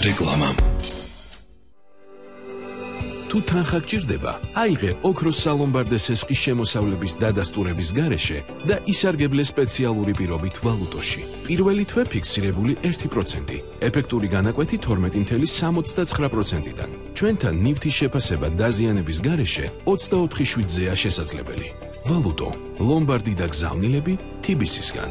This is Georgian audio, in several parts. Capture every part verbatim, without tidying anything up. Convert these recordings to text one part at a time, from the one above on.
რეკლამა. თუ თანხა გჭირდება, აიღე ოქროს სალომბარდე სესხის შემოსავლების დადასტურების გარეშე და ისარგებლე სპეციალური პირობით ვალუტოში. პირველი თვე ფიქსირებული ერთი პროცენტი, ეფექტური განაკვეთი თორმეტი წუთი სამოცდაცხრა პროცენტიდან. ჩვენთან ნივთის შეფასება დაზიანების გარეშე ოცდაოთხი შვიდზეა შესაძლებელი. ვალუტო, ლომბარდი და გზავნილები თი ბი სისგან.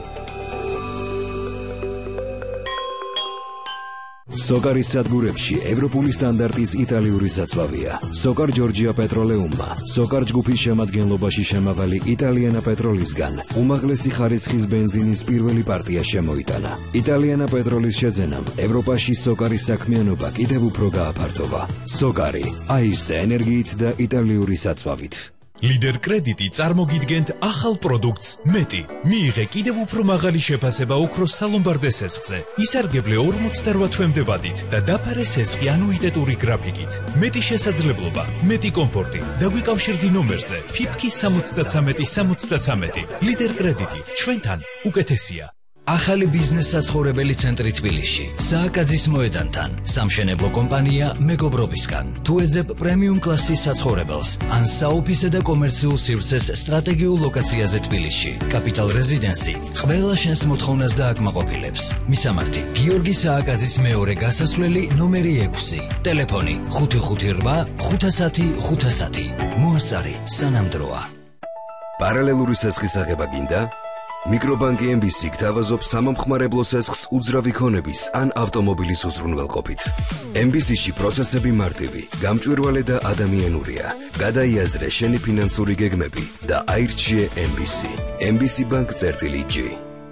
სოკარის სადგურებში ევროპული სტანდარტის იტალიური საწვავია. სოკარ ჯორჯია პეტროლეუმმა, სოკარ ჯგუფის შემადგენლობაში შემავალი იტალიანა პეტროლისგან უმაღლესი ხარისხის ბენზინის პირველი პარტია შემოიტანა. იტალიანა პეტროლის შეძენამ ევროპაში სოკარის საქმიანობა კიდევ უფრო გააფართოვა. სოკარი, აისე ენერგიით და იტალიური საწვავით. ლიდერ კრედიტი წარმოგიდგენთ ახალ პროდუქტს მეტი. მიიღე კიდევ უფრო მაღალი შეფასება ოქროს სალომბარდე სესხზე. ისარგებლე ორმოცდაოთხ თვემდე ვადით და დაფარე სესხი ანუიტეტური გრაფიკით. მეტი შესაძლებლობა, მეტი კომფორტი. დაგვიკავშირდი ნომერზე ფიფკი სამოცდათრამეტი სამოცდათრამეტი. ლიდერ კრედიტი, ჩვენთან უკეთესია. ახალი ბიზნეს საცხოვრებელი ცენტრი თბილისში, სააკაძის მოედანთან, სამშენებლო კომპანია მეგობრობისგან. თუ ეძებ პრემიუმ კლასის საცხოვრებელს, ან საოფისე და კომერციულ სივრცეს სტრატეგიულ ლოკაციაზე თბილისში, კაპიტალ რეზიდენსი ყველა შენს მოთხოვნას დააკმაყოფილებს. მისამართი: გიორგი სააკაძის მეორე გასასვლელი ნომერი ექვსი, ტელეფონი ხუთი ხუთი რვა ხუთასათი ხუთასათი. მოასწარი სანამდროა. პარალელური სესხის აღება გინდა? მიკრობანკი ემ ბი სი გთავაზობს სამომხმარებლო სესხს უძრავი ქონების ან ავტომობილის უზრუნველყოფით. ემ ბი სი-ში პროცესები მარტივი, გამჭვირვალე და ადამიანურია. გადაიაზრე შენი ფინანსური გეგმები და აირჩიე ემ ბი სი. ემ ბი სი ბანკ წერტილი ჯი.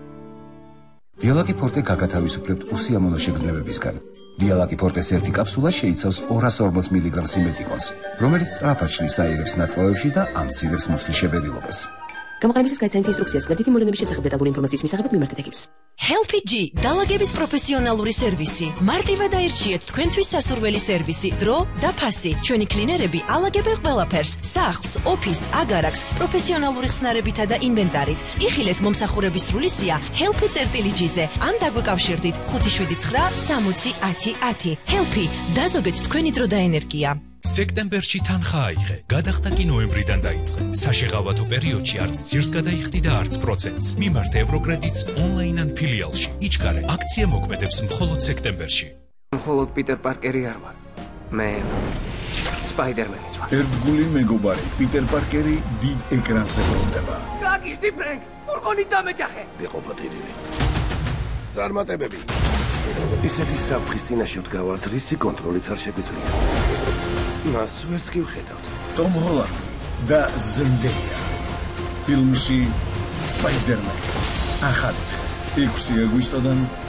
დიალაკი ფორტე გაგათავისუფლებთ უსიამოვნო შეგრძნებებისგან. დიალაკი ფორტეს ერთი კაფსულა შეიცავს ორას ორმოც მილიგრამ სიმეტიკონს, რომელიც სწრაფად შლის აირებს ნაწლავებში და ამცირებს მუცლის შებერილობას. გამოყენებისას გაიცანით ინსტრუქციას გვერდითი მოვლენების შესახებ დეტალური ინფორმაციის მისაღებად მიმართეთ ეკიპს. ჰელპი ჯი დალაგების პროფესიონალური სერვისი. მარტივად აირჩიეთ თქვენთვის სასურველი სერვისი, დრო და ფასი. ჩვენი კლინერები ალაგებენ ყველაფერს: სახლს, ოფისს, აგარაკს, პროფესიონალური ხსნარებითა და ინვენტარით. იხილეთ მომსახურების სრული სია ჰელპი წერტილი ჯიზე ან დაგვეკავშირდით ხუთი შვიდი ცხრა სამოცი ათი ათი. ჰელპი, დაზოგეთ თქვენი დრო და ენერგია. სექტემბერში თანხა აიღე, გადახდა კი ნოემბრიდან დაიწყე. საშეღავათო პერიოდში არც ძირს გადაიხდი და არც პროცენტს. მიმართე ევროკრედიტს ონლაინ ან ფილიალში. იჩქარე, აქცია მოქმედებს მხოლოდ სექტემბერში. მხოლოდ პიტერ პარკერი არ ვარ. მე სპაიდერმენიც ვარ. ერთგული მეგობარი პიტერ პარკერი დიდ ეკრანზე ბრუნდება. გაგიშდი ფრენკ, ფურგონით დამეჯახე. ვიყო პატირილი. წარმატებები. ისეთი საფრთხის წინაშე ვდგავართ, რისი კონტროლიც არ შეგვიძლია. მას ვერც კი ვხედავთ. ტომ ჰოლანდი და ზენდეია. ფილმში სპაიდერმენი. ახალ ექვსი აგვისტოდან